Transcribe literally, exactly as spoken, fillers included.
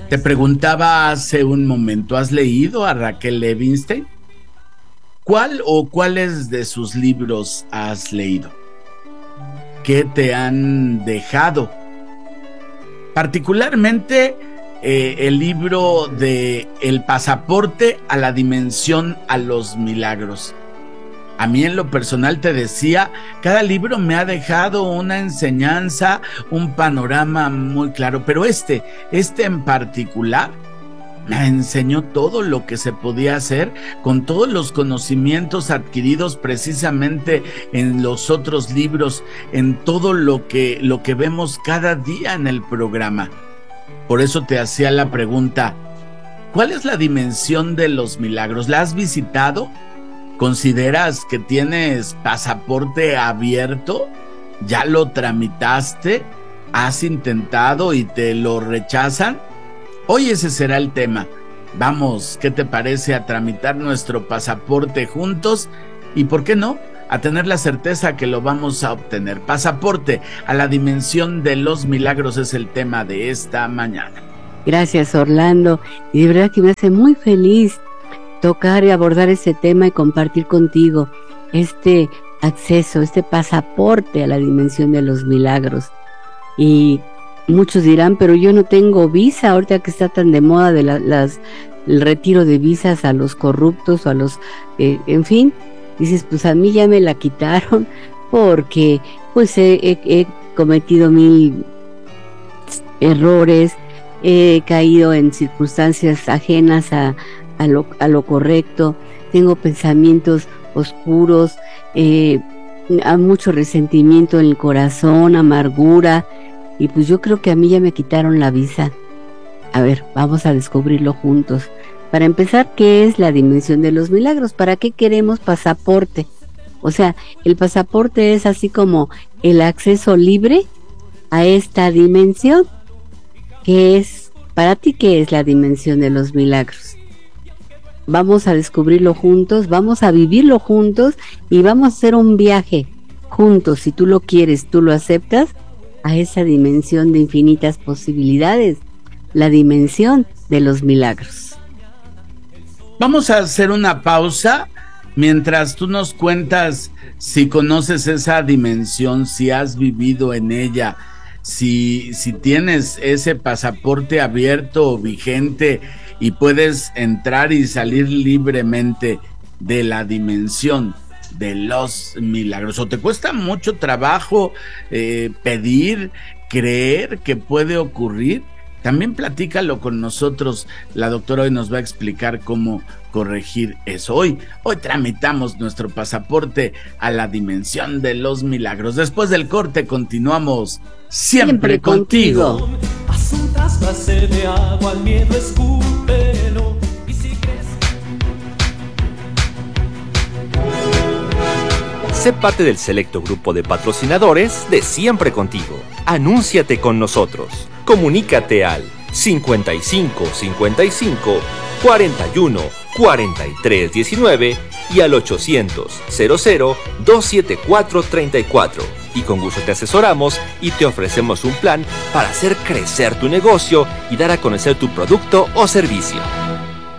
Te preguntaba hace un momento, ¿has leído a Raquel Levinstein? ¿Cuál o cuáles de sus libros has leído? ¿Qué te han dejado? Particularmente eh, el libro de El pasaporte a la dimensión a los milagros. A mí en lo personal te decía, cada libro me ha dejado una enseñanza, un panorama muy claro, pero este, este en particular, me enseñó todo lo que se podía hacer con todos los conocimientos adquiridos precisamente en los otros libros, en todo lo que, lo que vemos cada día en el programa. Por eso te hacía la pregunta, ¿cuál es la dimensión de los milagros? ¿La has visitado? ¿Consideras que tienes pasaporte abierto? ¿Ya lo tramitaste? ¿Has intentado y te lo rechazan? Hoy ese será el tema. Vamos, ¿qué te parece a tramitar nuestro pasaporte juntos? Y ¿por qué no? A tener la certeza que lo vamos a obtener. Pasaporte a la dimensión de los milagros es el tema de esta mañana. Gracias, Orlando. Y de verdad que me hace muy feliz tocar y abordar este tema y compartir contigo este acceso, este pasaporte a la dimensión de los milagros. Y muchos dirán, pero yo no tengo visa, ahorita que está tan de moda de la, las, el retiro de visas a los corruptos o a los, eh, en fin, dices, pues a mí ya me la quitaron porque pues he, he, he cometido mil errores, he caído en circunstancias ajenas a A lo, a lo correcto, tengo pensamientos oscuros, eh, a mucho resentimiento en el corazón, amargura, y pues yo creo que a mí ya me quitaron la visa. A ver, vamos a descubrirlo juntos. Para empezar, ¿qué es la dimensión de los milagros? ¿Para qué queremos pasaporte? O sea, el pasaporte es así como el acceso libre a esta dimensión. ¿Qué es? Para ti, ¿qué es la dimensión de los milagros? Vamos a descubrirlo juntos, vamos a vivirlo juntos y vamos a hacer un viaje juntos, si tú lo quieres, tú lo aceptas, a esa dimensión de infinitas posibilidades, la dimensión de los milagros. Vamos a hacer una pausa mientras tú nos cuentas si conoces esa dimensión, si has vivido en ella, si, si tienes ese pasaporte abierto o vigente y puedes entrar y salir libremente de la dimensión de los milagros. O te cuesta mucho trabajo eh, pedir, creer que puede ocurrir. También platícalo con nosotros. La doctora hoy nos va a explicar cómo corregir eso. Hoy, hoy tramitamos nuestro pasaporte a la dimensión de los milagros. Después del corte continuamos siempre, siempre contigo. contigo. Haz un trasvase de agua al miedo, escúpelo. Y si crees... Sé parte del selecto grupo de patrocinadores de Siempre Contigo. Anúnciate con nosotros. Comunícate al cincuenta y cinco cincuenta y cinco cuarenta y uno cuarenta y tres diecinueve y al ochocientos cero cero dos siete cuatro treinta y cuatro. Y con gusto te asesoramos y te ofrecemos un plan para hacer crecer tu negocio y dar a conocer tu producto o servicio.